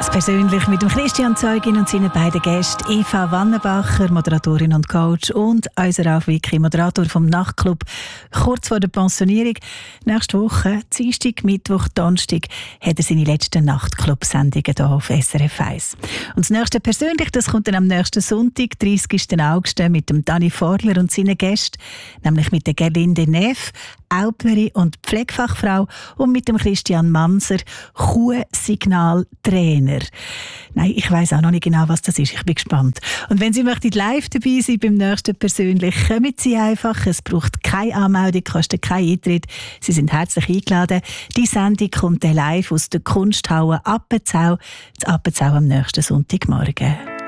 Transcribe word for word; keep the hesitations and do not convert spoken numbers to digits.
Persönlich mit dem Christian Zeugin und seinen beiden Gästen Eva Wannenbacher, Moderatorin und Coach, und unser Ralf Wicki, Moderator vom Nachtclub, kurz vor der Pensionierung. Nächste Woche, Dienstag, Mittwoch, Donnerstag, hat er seine letzten Nachtclub-Sendungen hier auf S R F eins. Und das nächste persönlich, das kommt dann am nächsten Sonntag, dreißigsten August, mit dem Dani Forler und seinen Gästen, nämlich mit der Gerlinde Neff, Auplerin und Pflegefachfrau, und mit dem Christian Manser, Kuhsignaltrainer. Nein, ich weiss auch noch nicht genau, was das ist. Ich bin gespannt. Und wenn Sie möchten live dabei sein beim nächsten persönlich, kommen Sie einfach. Es braucht keine Anmeldung, kostet keinen Eintritt. Sie sind herzlich eingeladen. Die Sendung kommt live aus der Kunsthalle Appenzell, zu Appenzell am nächsten Sonntagmorgen.